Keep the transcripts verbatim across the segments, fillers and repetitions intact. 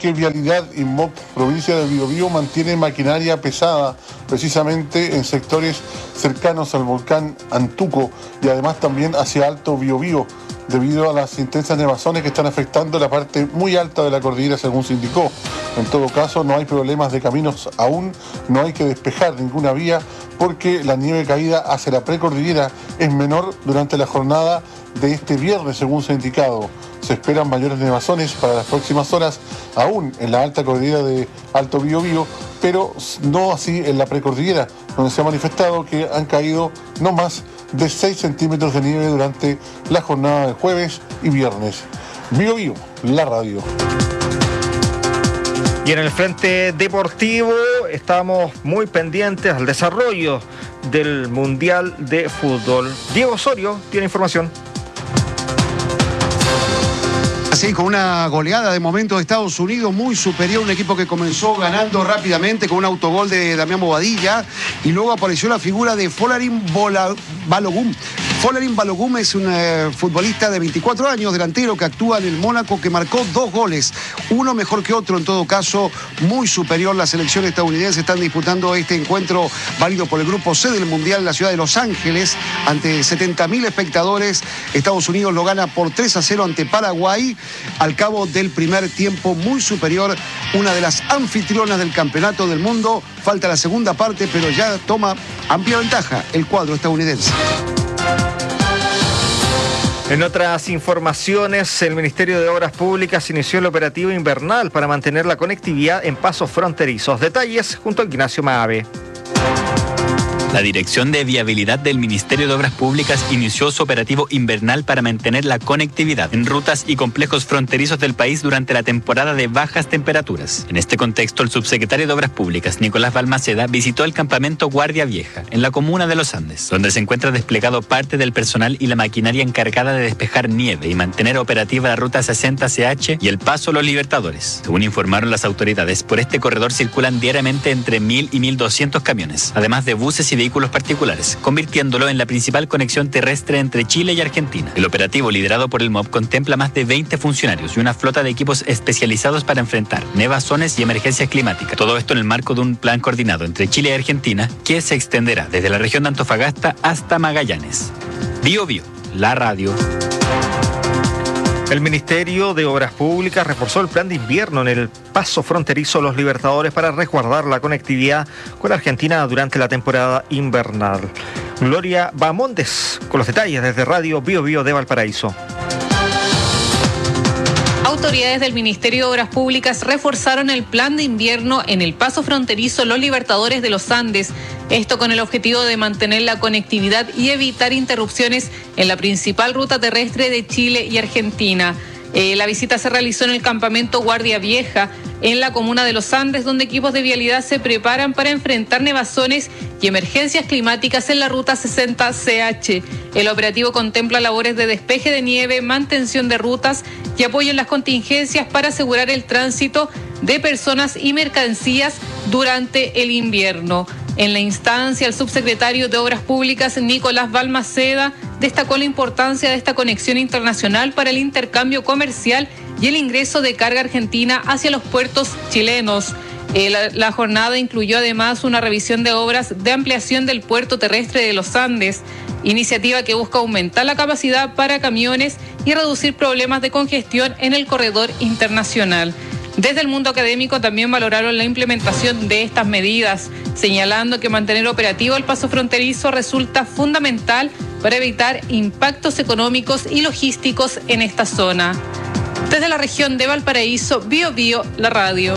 porque Vialidad y M O P Provincia de Biobío mantiene maquinaria pesada precisamente en sectores cercanos al volcán Antuco y además también hacia Alto Biobío, debido a las intensas nevazones que están afectando la parte muy alta de la cordillera, según se indicó. En todo caso, no hay problemas de caminos aún, no hay que despejar ninguna vía porque la nieve caída hacia la precordillera es menor durante la jornada de este viernes, según se ha indicado. Se esperan mayores nevazones para las próximas horas, aún en la alta cordillera de Alto Biobío, pero no así en la precordillera, donde se ha manifestado que han caído no más de seis centímetros de nieve durante la jornada de jueves y viernes. Biobío, la radio. Y en el frente deportivo estamos muy pendientes al desarrollo del Mundial de Fútbol. Diego Osorio tiene información. Así, con una goleada de momento de Estados Unidos muy superior, un equipo que comenzó ganando rápidamente con un autogol de Damián Bobadilla y luego apareció la figura de Folarin Balogun. Folarin Balogun es un eh, futbolista de veinticuatro años, delantero que actúa en el Mónaco, que marcó dos goles, uno mejor que otro, en todo caso muy superior. La selección estadounidense están disputando este encuentro válido por el grupo C del Mundial en la ciudad de Los Ángeles ante setenta mil espectadores. Estados Unidos lo gana por tres a cero ante Paraguay al cabo del primer tiempo, muy superior, una de las anfitrionas del campeonato del mundo. Falta la segunda parte, pero ya toma amplia ventaja el cuadro estadounidense. En otras informaciones, el Ministerio de Obras Públicas inició el operativo invernal para mantener la conectividad en pasos fronterizos. Detalles junto a Ignacio Maave. La Dirección de Viabilidad del Ministerio de Obras Públicas inició su operativo invernal para mantener la conectividad en rutas y complejos fronterizos del país durante la temporada de bajas temperaturas. En este contexto, el subsecretario de Obras Públicas, Nicolás Balmaceda, visitó el campamento Guardia Vieja, en la comuna de Los Andes, donde se encuentra desplegado parte del personal y la maquinaria encargada de despejar nieve y mantener operativa la ruta sesenta C H y el Paso Los Libertadores. Según informaron las autoridades, por este corredor circulan diariamente entre mil y mil doscientos camiones, además de buses y vehículos particulares, convirtiéndolo en la principal conexión terrestre entre Chile y Argentina. El operativo liderado por el M O P contempla más de veinte funcionarios y una flota de equipos especializados para enfrentar nevazones y emergencias climáticas. Todo esto en el marco de un plan coordinado entre Chile y Argentina que se extenderá desde la región de Antofagasta hasta Magallanes. Bio Bio, la radio. El Ministerio de Obras Públicas reforzó el plan de invierno en el paso fronterizo Los Libertadores para resguardar la conectividad con Argentina durante la temporada invernal. Gloria Bamontes con los detalles desde Radio Bio Bio de Valparaíso. Autoridades del Ministerio de Obras Públicas reforzaron el plan de invierno en el paso fronterizo Los Libertadores de los Andes. Esto con el objetivo de mantener la conectividad y evitar interrupciones en la principal ruta terrestre de Chile y Argentina. Eh, la visita se realizó en el campamento Guardia Vieja, en la comuna de Los Andes, donde equipos de vialidad se preparan para enfrentar nevazones y emergencias climáticas en la ruta sesenta C H. El operativo contempla labores de despeje de nieve, mantención de rutas y apoyo en las contingencias para asegurar el tránsito de personas y mercancías durante el invierno. En la instancia, el subsecretario de Obras Públicas, Nicolás Balmaceda, destacó la importancia de esta conexión internacional para el intercambio comercial y el ingreso de carga argentina hacia los puertos chilenos. Eh, la, la jornada incluyó además una revisión de obras de ampliación del puerto terrestre de Los Andes, iniciativa que busca aumentar la capacidad para camiones y reducir problemas de congestión en el corredor internacional. Desde el mundo académico también valoraron la implementación de estas medidas, señalando que mantener operativo el paso fronterizo resulta fundamental para evitar impactos económicos y logísticos en esta zona. Desde la región de Valparaíso, Bio Bio, la radio.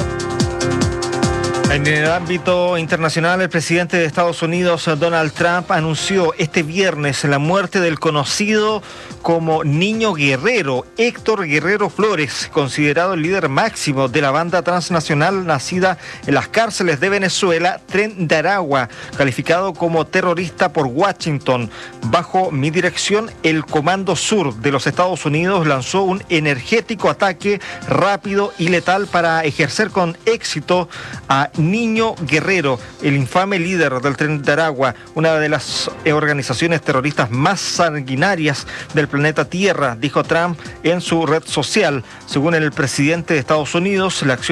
En el ámbito internacional, el presidente de Estados Unidos, Donald Trump, anunció este viernes la muerte del conocido como Niño Guerrero, Héctor Guerrero Flores, considerado el líder máximo de la banda transnacional nacida en las cárceles de Venezuela, Tren de Aragua, calificado como terrorista por Washington. Bajo mi dirección, el Comando Sur de los Estados Unidos lanzó un energético ataque rápido y letal para ejercer con éxito a Niño Guerrero, el infame líder del Tren de Aragua, una de las organizaciones terroristas más sanguinarias del planeta Tierra, dijo Trump en su red social. Según el presidente de Estados Unidos, la acción